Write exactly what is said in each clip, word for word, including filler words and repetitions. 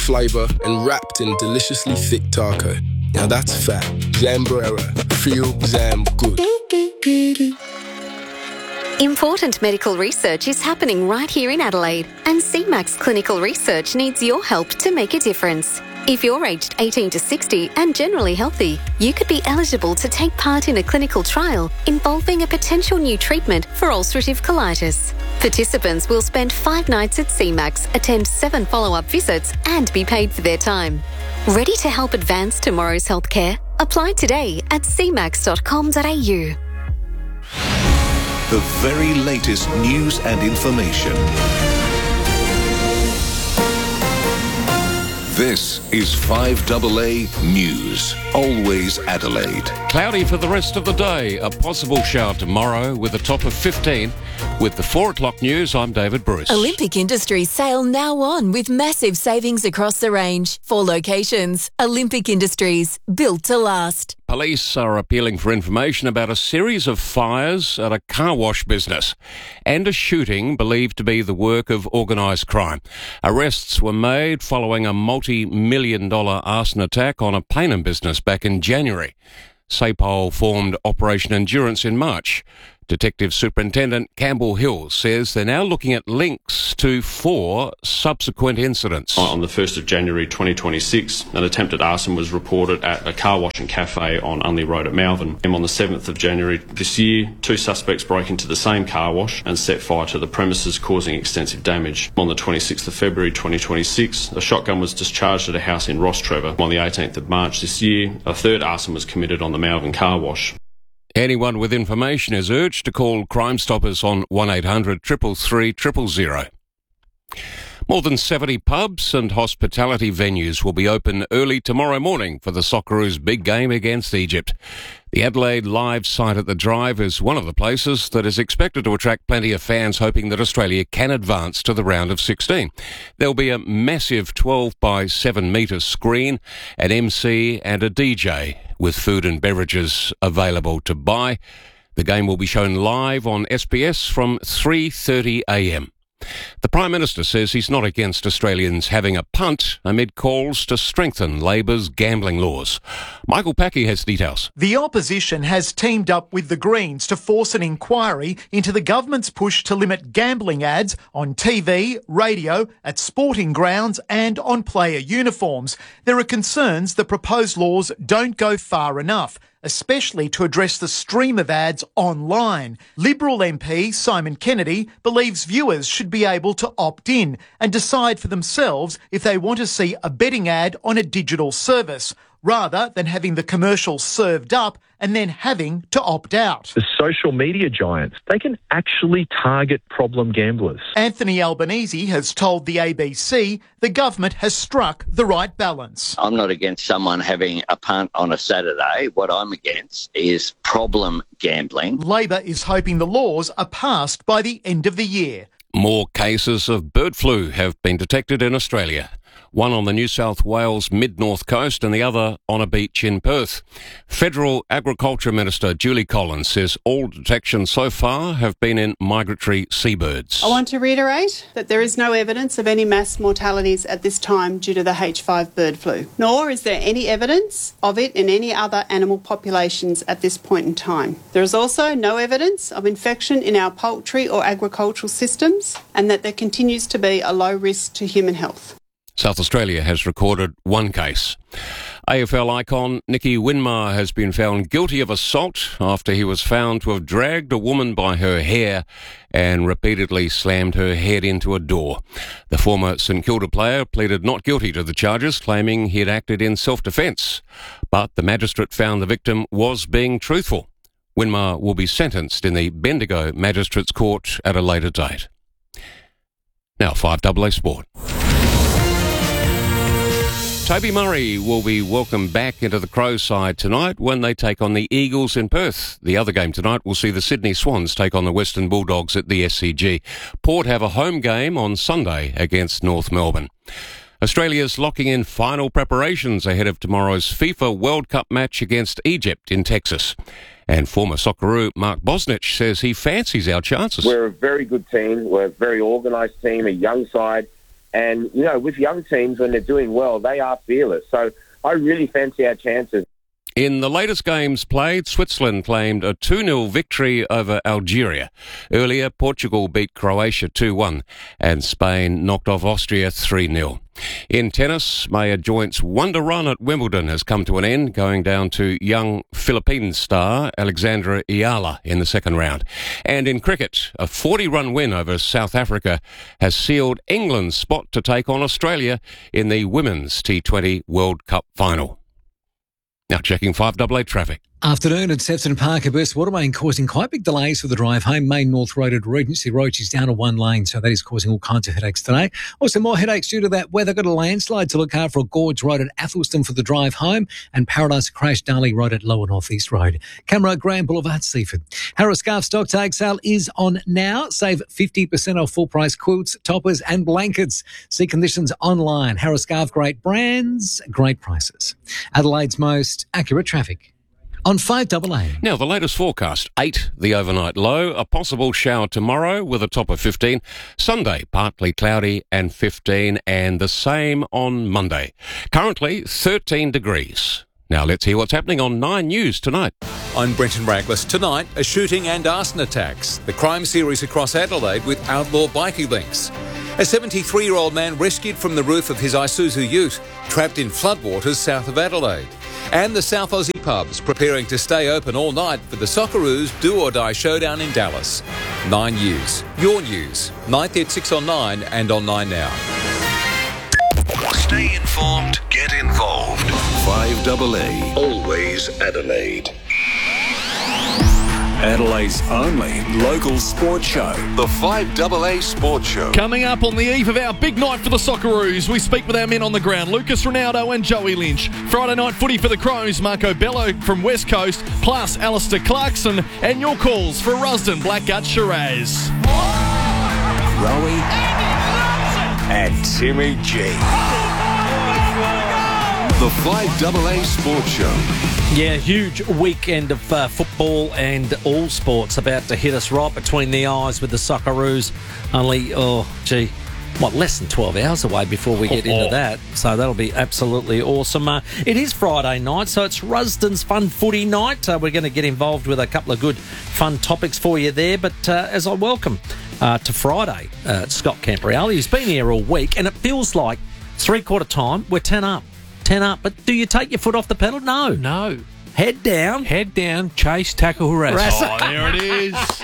flavour and wrapped in deliciously thick taco. Now that's fat. Zambrera. Feel Zam good. Important medical research is happening right here in Adelaide, and C MAX Clinical Research needs your help to make a difference. If you're aged eighteen to sixty and generally healthy, you could be eligible to take part in a clinical trial involving a potential new treatment for ulcerative colitis. Participants will spend five nights at C MAX, attend seven follow-up visits and be paid for their time. Ready to help advance tomorrow's healthcare? Apply today at c max dot com dot a u. The very latest news and information. This is five A A News. Always Adelaide. Cloudy for the rest of the day. A possible shower tomorrow with a top of fifteen. With the four o'clock news, I'm David Bruce. Olympic Industries sale now on with massive savings across the range. Four locations. Olympic Industries, built to last. Police are appealing for information about a series of fires at a car wash business and a shooting believed to be the work of organised crime. Arrests were made following a multi-million dollar arson attack on a Payneham business back in January. SAPOL formed Operation Endurance in March. Detective Superintendent Campbell Hill says they're now looking at links to four subsequent incidents. On the first of January twenty twenty-six, an attempted arson was reported at a car wash and cafe on Unley Road at Malvern. And on the seventh of January this year, two suspects broke into the same car wash and set fire to the premises, causing extensive damage. On the twenty-sixth of February twenty twenty-six, a shotgun was discharged at a house in Rostrevor. On the eighteenth of March this year, a third arson was committed on the Malvern car wash. Anyone with information is urged to call Crime Stoppers on one eight hundred, three three three, zero zero zero. More than seventy pubs and hospitality venues will be open early tomorrow morning for the Socceroos' big game against Egypt. The Adelaide Live site at the Drive is one of the places that is expected to attract plenty of fans hoping that Australia can advance to the round of sixteen. There'll be a massive twelve by seven metre screen, an M C and a D J with food and beverages available to buy. The game will be shown live on S B S from three thirty a m. The Prime Minister says he's not against Australians having a punt amid calls to strengthen Labor's gambling laws. Michael Packey has details. The opposition has teamed up with the Greens to force an inquiry into the government's push to limit gambling ads on T V, radio, at sporting grounds and on player uniforms. There are concerns the proposed laws don't go far enough, especially to address the stream of ads online. Liberal M P Simon Kennedy believes viewers should be able to opt in and decide for themselves if they want to see a betting ad on a digital service, rather than having the commercial served up and then having to opt out. The social media giants, they can actually target problem gamblers. Anthony Albanese has told the A B C the government has struck the right balance. I'm not against someone having a punt on a Saturday. What I'm against is problem gambling. Labor is hoping the laws are passed by the end of the year. More cases of bird flu have been detected in Australia. One on the New South Wales mid-north coast and the other on a beach in Perth. Federal Agriculture Minister Julie Collins says all detections so far have been in migratory seabirds. I want to reiterate that there is no evidence of any mass mortalities at this time due to the H five bird flu, nor is there any evidence of it in any other animal populations at this point in time. There is also no evidence of infection in our poultry or agricultural systems, and that there continues to be a low risk to human health. South Australia has recorded one case. A F L icon Nicky Winmar has been found guilty of assault after he was found to have dragged a woman by her hair and repeatedly slammed her head into a door. The former St Kilda player pleaded not guilty to the charges, claiming he had acted in self-defence. But the magistrate found the victim was being truthful. Winmar will be sentenced in the Bendigo Magistrates Court at a later date. Now, five A A Sport. Toby Murray will be welcomed back into the Crows side tonight when they take on the Eagles in Perth. The other game tonight will see the Sydney Swans take on the Western Bulldogs at the S C G. Port have a home game on Sunday against North Melbourne. Australia's locking in final preparations ahead of tomorrow's FIFA World Cup match against Egypt in Texas. And former Socceroo Mark Bosnich says he fancies our chances. We're a very good team. We're a very organised team, a young side. And, you know, with young teams, when they're doing well, they are fearless. So I really fancy our chances. In the latest games played, Switzerland claimed a two nil victory over Algeria. Earlier, Portugal beat Croatia two one and Spain knocked off Austria three nil. In tennis, Maya Joint's wonder run at Wimbledon has come to an end, going down to young Philippine star Alexandra Ayala in the second round. And in cricket, a forty-run win over South Africa has sealed England's spot to take on Australia in the Women's T twenty World Cup final. Now checking five double A traffic. Afternoon at Sefton Park, a burst water main causing quite big delays for the drive home. Main North Road at Regency Road is down to one lane, so that is causing all kinds of headaches today. Also, more headaches due to that weather. Got a landslide to look out for Gorge Road at Athelston for the drive home, and Paradise Crash Darley Road at Lower North East Road. Camera Graham Boulevard, Seaford. Harris Scarf stock tag sale is on now. Save fifty percent off full price quilts, toppers and blankets. See conditions online. Harris Scarf, great brands, great prices. Adelaide's most accurate traffic on five double A. Now, the latest forecast. eight, the overnight low. A possible shower tomorrow with a top of fifteen. Sunday, partly cloudy and fifteen. And the same on Monday. Currently, thirteen degrees. Now, let's hear what's happening on Nine News tonight. I'm Brenton Raglas. Tonight, a shooting and arson attacks. The crime series across Adelaide with outlaw bikie links. A seventy-three-year-old man rescued from the roof of his Isuzu ute, trapped in floodwaters south of Adelaide. And the South Aussie pubs preparing to stay open all night for the Socceroos do-or-die showdown in Dallas. Nine News. Your news. ninth at six on Nine and on Nine Now. Stay informed, get involved. five double A. Always Adelaide. Adelaide's only local sports show. The five double A Sports Show. Coming up on the eve of our big night for the Socceroos, we speak with our men on the ground, Lucas Ronaldo and Joey Lynch. Friday night footy for the Crows, Marco Bello from West Coast, plus Alistair Clarkson, and your calls for Rusden Blackgut Shiraz. Rowie and Timmy G. The five double A Sports Show. Yeah, huge weekend of uh, football and all sports about to hit us right between the eyes with the Socceroos. Only, oh, gee, what, less than twelve hours away before we get oh, into oh. that. So that'll be absolutely awesome. Uh, it is Friday night, so it's Rusden's Fun Footy Night. Uh, we're going to get involved with a couple of good fun topics for you there. But uh, as I welcome uh, to Friday, uh, Scott Camperelli, who's been here all week, and it feels like three-quarter time, we're ten up. ten up, but do you take your foot off the pedal? No. No. Head down. Head down, chase, tackle, harass. harass. Oh, there it is.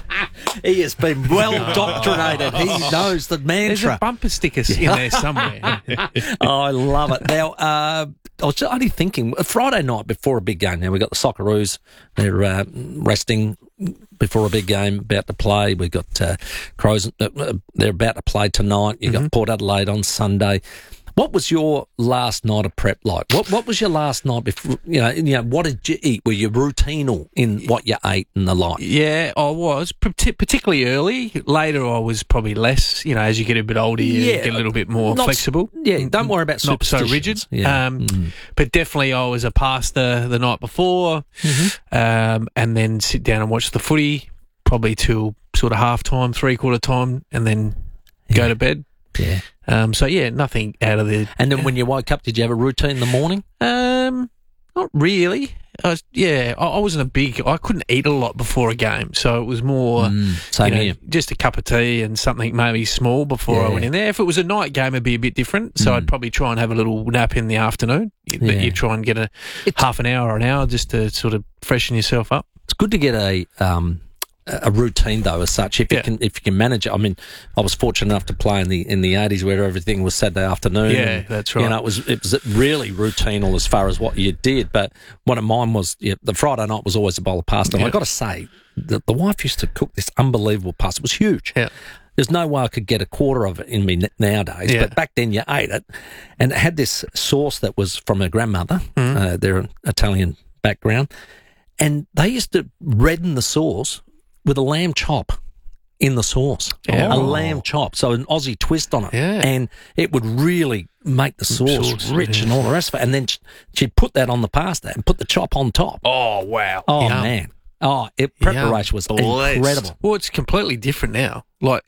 He has been well indoctrinated. He knows the mantra. There's a bumper sticker in there somewhere. Oh, I love it. Now, uh, I was only thinking, Friday night before a big game, now we've got the Socceroos. They're uh, resting before a big game, about to play. We've got uh, Crows, uh, they're about to play tonight. You've mm-hmm. got Port Adelaide on Sunday. What was your last night of prep like? What What was your last night before? You know, you know, what did you eat? Were you routinal in what you ate and the like? Yeah, I was, particularly early. Later, I was probably less. You know, as you get a bit older, you yeah, get a little bit more not, flexible. Yeah, don't worry about not so rigid. Yeah. Um, mm. But definitely, I was a pasta the night before, mm-hmm. um, and then sit down and watch the footy probably till sort of half time, three quarter time, and then yeah. go to bed. Yeah. Um, so, yeah, nothing out of the... And then when you woke up, did you have a routine in the morning? Um, not really. I was, yeah, I, I wasn't a big... I couldn't eat a lot before a game, so it was more, mm, same you know, here. just a cup of tea and something maybe small before yeah. I went in there. If it was a night game, it'd be a bit different, so mm. I'd probably try and have a little nap in the afternoon. But yeah. you try and get a it's, half an hour or an hour just to sort of freshen yourself up. It's good to get a... Um, a routine though, as such, if you yeah. can, if you can manage it. I mean, I was fortunate enough to play in the in the eighties where everything was Saturday afternoon. Yeah, and, that's right. You know, it was it was really routinal as far as what you did. But one of mine was yeah, the Friday night was always a bowl of pasta. And yeah. I got to say, the, the wife used to cook this unbelievable pasta. It was huge. Yeah. There's no way I could get a quarter of it in me nowadays, yeah. but back then you ate it, and it had this sauce that was from her grandmother. Mm. Uh, they're an Italian background, and they used to redden the sauce with a lamb chop in the sauce. Yeah. A lamb chop, so an Aussie twist on it. Yeah. And it would really make the sauce, sauce rich yeah. and all the rest of it. And then she'd put that on the pasta and put the chop on top. Oh, wow. Oh, Yum. man. Oh, it, preparation Yum. was Blessed. incredible. Well, it's completely different now. Like,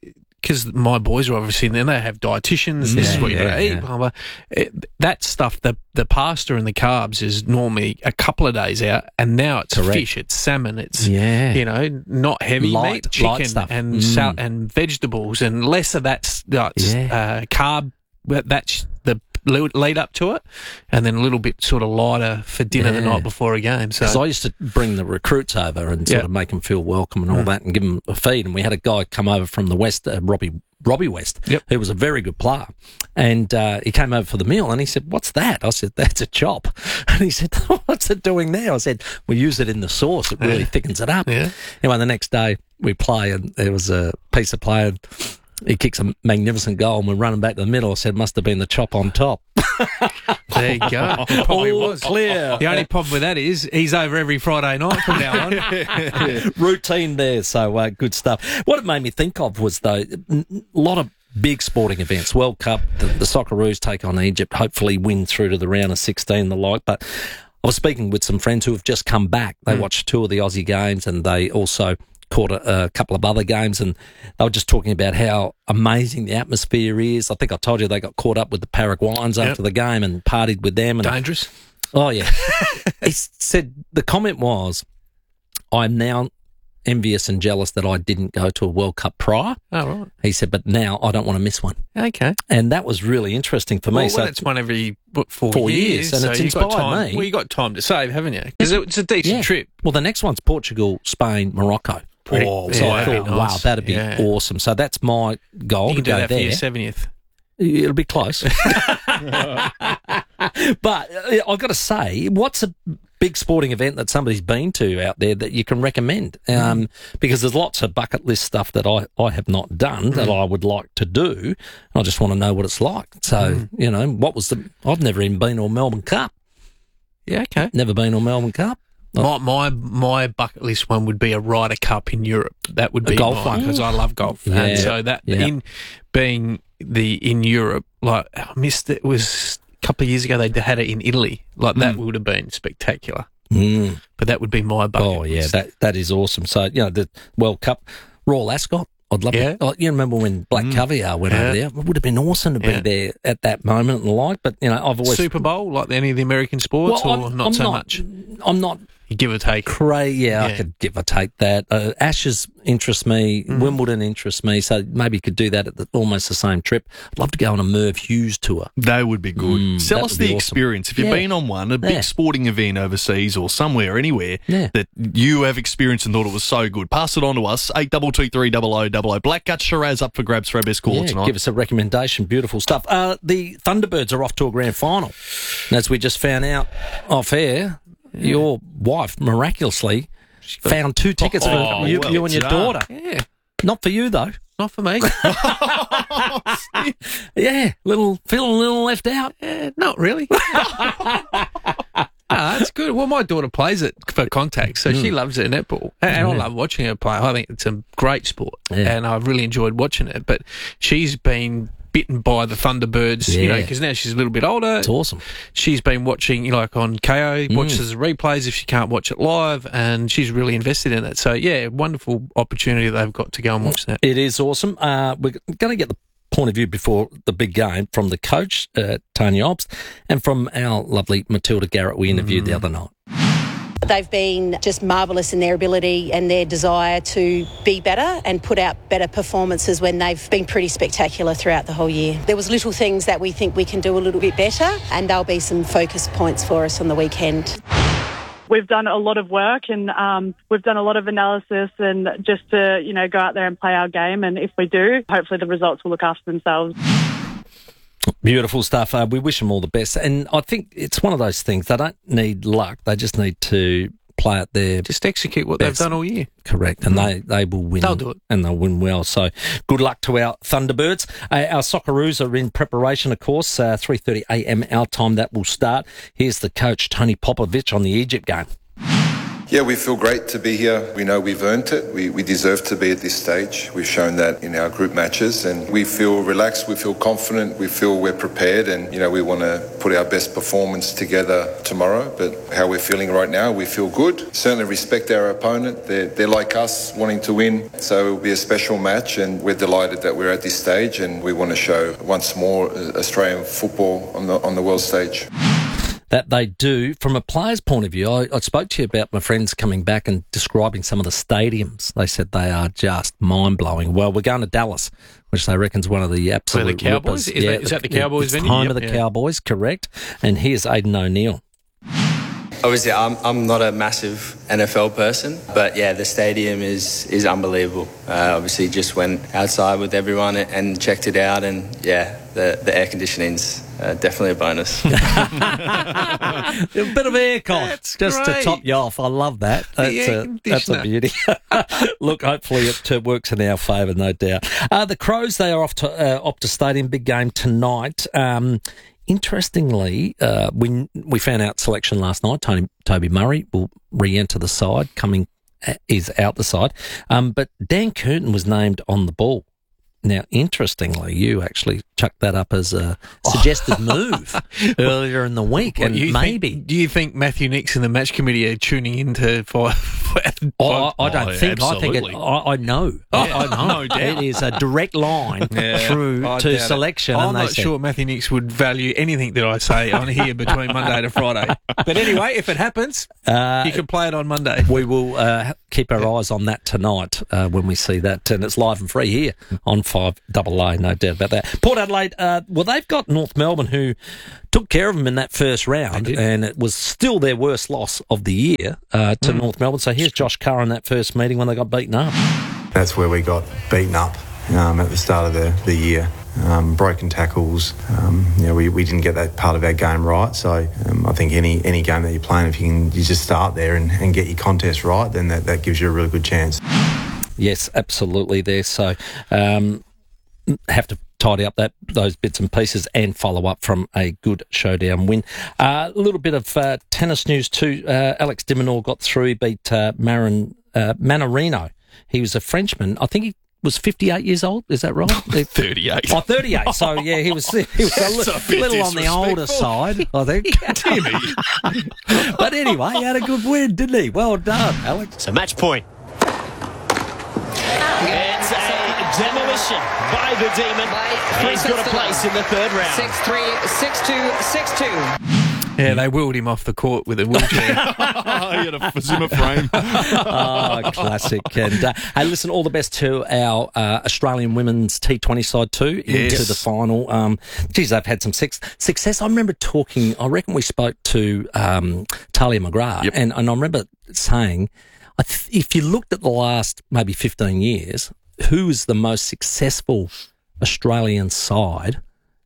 because my boys are obviously then they have dietitians. This Yeah, is what you yeah, got to eat. yeah. Blah, blah. It, that stuff, the the pasta and the carbs is normally a couple of days out, and now it's Correct. fish, it's salmon, it's Yeah. you know not heavy Light- meat, light chicken stuff. and Mm. sal- and vegetables, and less of that s- uh, s- Yeah. uh, carb. That- That's the lead up to it, and then a little bit sort of lighter for dinner the Yeah. night before a game. So Because I used to bring the recruits over and sort Yeah. of make them feel welcome and all Mm. that, and give them a feed. And we had a guy come over from the West, uh, Robbie Robbie West, Yep. who was a very good player, and uh, he came over for the meal, and he said, "What's that?" I said, "That's a chop," and he said, "What's it doing there?" I said, "We use it in the sauce; it really Yeah. thickens it up." Yeah. Anyway, the next day we play, and there was a piece of play, and he kicks a magnificent goal, and we're running back to the middle. I said, "Must have been the chop on top." there you go. It probably All was clear. The only problem with that is he's over every Friday night from now on. Routine there, so uh, good stuff. What it made me think of was, though, a lot of big sporting events. World Cup, the, the Socceroos take on Egypt, hopefully win through to the round of sixteen, the like. But I was speaking with some friends who have just come back. They Mm. watched two of the Aussie games, and they also caught a, a couple of other games, and they were just talking about how amazing the atmosphere is. I think I told you they got caught up with the Paraguayans Yep. after the game and partied with them. And Dangerous. Oh, yeah. He said, the comment was, I'm now envious and jealous that I didn't go to a World Cup prior. Oh, right. He said, but now I don't want to miss one. Okay. And that was really interesting for me. Well, so well, it's one every what, four, Four years, years, and so it's you've got inspired time, me. Well, you got time to save, haven't you? Because it's a decent Yeah. trip. Well, the next one's Portugal, Spain, Morocco. Pretty- oh, yeah, so I that'd thought, be nice. wow, that'd be Yeah. awesome. So that's my goal You to can do go that for there. your seventieth. It'll be close. But uh, I've got to say, what's a big sporting event that somebody's been to out there that you can recommend? Um, Mm. Because there's lots of bucket list stuff that I, I have not done that Mm. I would like to do. I just want to know what it's like. So, Mm. you know, what was the... I've never even been to a Melbourne Cup. Yeah, okay. Never been to a Melbourne Cup. My, my my bucket list one would be a Ryder Cup in Europe. That would A be golf mine one? because I love golf, Yeah. and so that Yeah. in being the in Europe, like I missed it was a couple of years ago they had it in Italy. Like that would have been spectacular. Mm. But that would be my bucket. Oh, yeah, list. that that is awesome. So, you know, the World Cup, Royal Ascot, I'd love Yeah. to. Oh, you remember when Black Caviar went Yeah. over there? It would have been awesome to Yeah. be there at that moment and the like, but, you know, I've always... Super Bowl like any of the American sports, Well, or I'm- not I'm so not- much. I'm not You give or take. crazy. Yeah, I Yeah. could give or take that. Uh, Ashes interests me. Mm. Wimbledon interests me. So maybe you could do that at the, almost the same trip. I'd love to go on a Merv Hughes tour. They would be good. Mm, Sell that us would be the awesome. experience. If you've Yeah. been on one, a big Yeah. sporting event overseas or somewhere, anywhere, Yeah. that you have experienced and thought it was so good, pass it on to us. eight two two three double oh double oh. Black Gut Shiraz up for grabs for our best caller Yeah, tonight. give us a recommendation. Beautiful stuff. Uh, the Thunderbirds are off to a grand final. And as we just found out off air, your wife miraculously found two tickets Oh, for you, well you and your done. daughter. Yeah, Not for you, though. not for me. Yeah, little feeling a little left out. Yeah, not really. Ah, that's good. Well, my daughter plays it for contact, so she loves it in netball, and, and I Yeah. love watching her play. I think it's a great sport, Yeah. and I've really enjoyed watching it. But she's been bitten by the Thunderbirds, you know, Yeah. because now she's a little bit older. It's awesome. She's been watching, you know, like on K O, watches the replays if she can't watch it live, and she's really invested in it. So, yeah, wonderful opportunity they've got to go and watch that. It is awesome. Uh, we're going to get the point of view before the big game from the coach, uh, Tony Obbs, and from our lovely Matilda Garrett we interviewed the other night. They've been just marvellous in their ability and their desire to be better and put out better performances when they've been pretty spectacular throughout the whole year. There was little things that we think we can do a little bit better, and there'll be some focus points for us on the weekend. We've done a lot of work and um, we've done a lot of analysis and just to, you know, go out there and play our game. And if we do, hopefully the results will look after themselves. Beautiful stuff. Uh, we wish them all the best. And I think it's one of those things, they don't need luck. They just need to play it there. Just execute what best. they've done all year. Correct. And they, they will win. They'll do it. And they'll win well. So good luck to our Thunderbirds. Uh, our Socceroos are in preparation, of course. Uh, three thirty a m our time that will start. Here's the coach, Tony Popovich, on the Egypt game. Yeah, we feel great to be here. We know we've earned it. We, we deserve to be at this stage. We've shown that in our group matches, and we feel relaxed, we feel confident, we feel we're prepared, and, you know, we want to put our best performance together tomorrow. But how we're feeling right now, we feel good. Certainly respect our opponent. They're, they're like us, wanting to win. So it'll be a special match, and we're delighted that we're at this stage, and we want to show once more Australian football on the, on the world stage. That they do. From a player's point of view, I, I spoke to you about my friends coming back and describing some of the stadiums. They said they are just mind-blowing. Well, we're going to Dallas, which they reckon is one of the absolute... Where the Cowboys? Is, yeah, that, is that the Cowboys it's venue? home Yep, of the yeah. Cowboys, correct. And here's Aidan O'Neill. Obviously, I'm I'm not a massive N F L person, but yeah, the stadium is is unbelievable. Uh, obviously, just went outside with everyone and checked it out, and yeah, the the air conditioning's uh, definitely a bonus. A bit of aircon, That's just great. to top you off. I love that. That's, air a, that's a beauty. Look, hopefully it uh, works in our favour, no doubt. Uh, the Crows, they are off to uh, Optus Stadium, big game tonight. Um, Interestingly, uh, we we found out selection last night. Tony Toby Murray will re-enter the side, coming is out the side. Um, but Dan Curtin was named on the ball. Now, interestingly, you actually chucked that up as a suggested move earlier in the week, What, and you maybe. Think, do you think Matthew Nix and the match committee are tuning into for? for Oh, I, I don't oh, think. I think it. absolutely. I, I know. I, I know. No doubt. It is a direct line Yeah, through I to doubt it. selection. I'm and they not said, sure Matthew Nix would value anything that I say on here between Monday to Friday. But anyway, if it happens, Uh, you can play it on Monday. We will uh, keep our eyes on that tonight uh, when we see that, and it's live and free here on five double A, no doubt about that. Port Adelaide, uh, well, they've got North Melbourne, who took care of them in that first round, and it was still their worst loss of the year uh, to Mm. North Melbourne. So here's Josh Carr in that first meeting when they got beaten up. That's where we got beaten up um, at the start of the, the year. Um, broken tackles, um, you know, we, we didn't get that part of our game right. So um, I think any any game that you're playing, if you can you just start there and, and get your contest right, then that, that gives you a really good chance. Yes, absolutely there. So um, have to tidy up that those bits and pieces and follow up from a good showdown win. Uh, a little bit of uh, tennis news too. Uh, Alex de Minaur got through, beat uh, Marin, uh, Manarino. He was a Frenchman. I think he was fifty-eight years old. Is that right? thirty-eight. Oh, thirty-eight. So, yeah, he was, he was a, That's li- a bit little on the older side, I think. Timmy. But anyway, he had a good win, didn't he? Well done, Alex. So match point. It's a demolition by the Demon. He's got a place in the third round. six three, six two, six two. Yeah, they wheeled him off the court with a wheelchair. He had a Zimmer frame. Oh, classic. And uh, hey, listen, all the best to our uh, Australian women's T twenty side too, Yes. into the final. Um, geez, they've had some six, success. I remember talking, I reckon we spoke to um, Talia McGrath, and, and I remember saying, I th- if you looked at the last maybe fifteen years, who is the most successful Australian side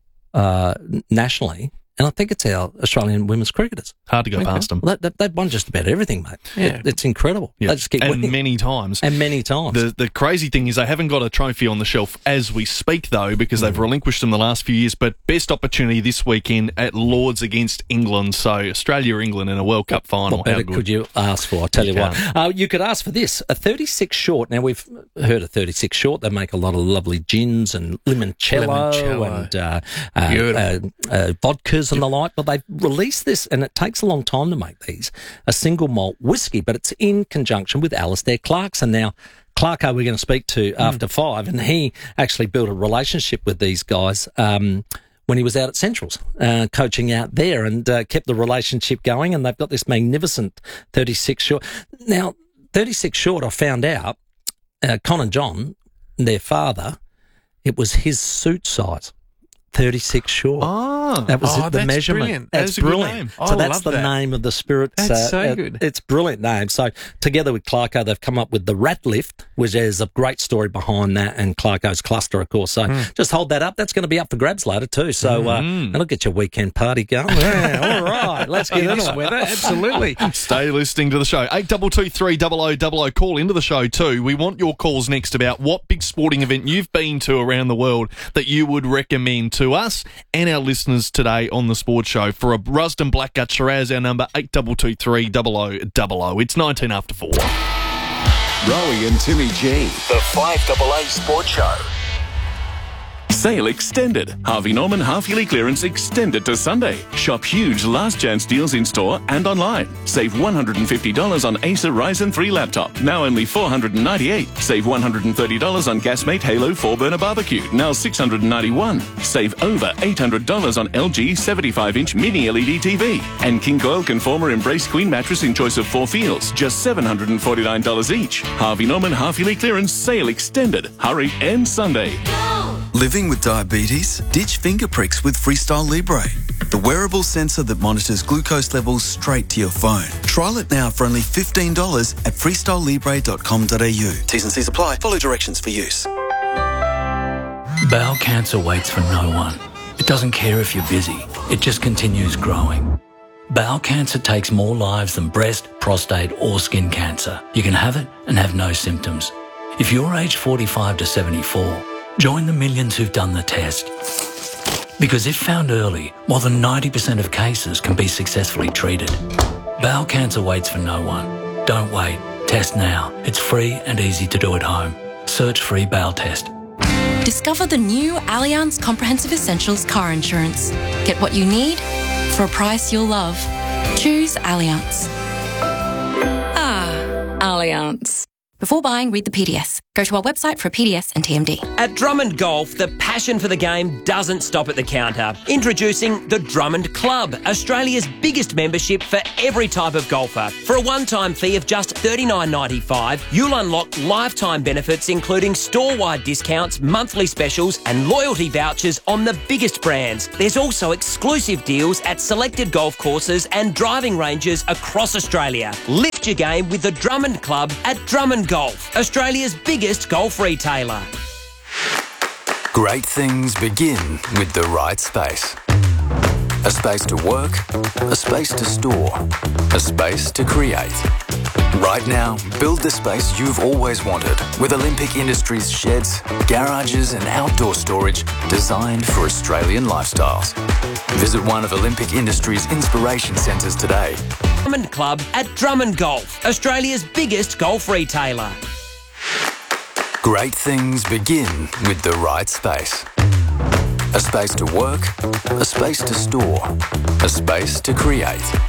uh, nationally? And I think it's our Australian women's cricketers. Hard to go past them. They, they, they've won just about everything, mate. Yeah. It, it's incredible. Yeah. They just keep and winning. many times. And many times. The the crazy thing is they haven't got a trophy on the shelf as we speak, though, because they've relinquished them the last few years. But best opportunity this weekend at Lords against England. So Australia-England in a World Cup final. What better How good. could you ask for? I tell you, You what. Uh, you could ask for this, a thirty-six short. Now, we've heard of thirty-six short. They make a lot of lovely gins and limoncello, Limoncello. and uh, uh, Beautiful. uh, uh, vodkas and the like. But they've released this, and it takes a long time to make these, a single malt whiskey, but it's in conjunction with Alistair Clarkson. Now, Clarko we're going to speak to after five, and he actually built a relationship with these guys um, when he was out at Centrals, uh, coaching out there, and uh, kept the relationship going, and they've got this magnificent thirty-six short. Now, thirty-six short, I found out, uh, Con and John, their father, it was his suit size. thirty-six short. Oh, that was oh, it, the that's measurement. brilliant. That's That is a good brilliant. name. So I that's love the that. name of the spirits. That's so uh, good. It's a brilliant name. So together with Clarko, they've come up with the Rat Lift, which is a great story behind that, and Clarko's cluster, of course. So Mm. just hold that up. That's going to be up for grabs later too. So uh, Mm. that'll get your weekend party going. Yeah, all right, let's get In into this it. weather, absolutely. Stay listening to the show. eight two two three double oh double oh. Call into the show too. We want your calls next about what big sporting event you've been to around the world that you would recommend to to us and our listeners today on the Sports Show. For a Rusden Blackgut Shiraz, our number eight two two three zero zero zero zero. It's nineteen after four. Rowie and Timmy G. The five A A Sports Show. Sale extended. Harvey Norman half-yearly clearance extended to Sunday. Shop huge last chance deals in store and online. Save one hundred fifty dollars on Acer Ryzen three laptop, now only four hundred ninety-eight dollars. Save one hundred thirty dollars on Gasmate Halo four burner barbecue, now six hundred ninety-one dollars. Save over eight hundred dollars on L G seventy-five inch mini L E D T V. And King Coil Conformer Embrace Queen mattress in choice of four feels, just seven hundred forty-nine dollars each. Harvey Norman half-yearly clearance sale extended. Hurry and Sunday. Living with diabetes? Ditch finger pricks with Freestyle Libre, the wearable sensor that monitors glucose levels straight to your phone. Trial it now for only fifteen dollars at freestyle libre dot com dot a u. T's and C's apply. Follow directions for use. Bowel cancer waits for no one. It doesn't care if you're busy. It just continues growing. Bowel cancer takes more lives than breast, prostate or skin cancer. You can have it and have no symptoms. If you're aged forty-five to seventy-four, join the millions who've done the test. Because if found early, more than ninety percent of cases can be successfully treated. Bowel cancer waits for no one. Don't wait. Test now. It's free and easy to do at home. Search free bowel test. Discover the new Allianz Comprehensive Essentials car insurance. Get what you need for a price you'll love. Choose Allianz. Ah, Allianz. Before buying, read the P D S. Go to our website for a P D S and T M D. At Drummond Golf, the passion for the game doesn't stop at the counter. Introducing the Drummond Club, Australia's biggest membership for every type of golfer. For a one-time fee of just thirty-nine ninety-five, you'll unlock lifetime benefits including store-wide discounts, monthly specials and loyalty vouchers on the biggest brands. There's also exclusive deals at selected golf courses and driving ranges across Australia. Lift your game with the Drummond Club at Drummond Golf, Australia's biggest golf retailer. Great things begin with the right space. A space to work, a space to store, a space to create. Right now, build the space you've always wanted with Olympic Industries sheds, garages and outdoor storage designed for Australian lifestyles. Visit one of Olympic Industries' inspiration centres today. Drummond Club at Drummond Golf, Australia's biggest golf retailer. Great things begin with the right space. A space to work, a space to store, a space to create.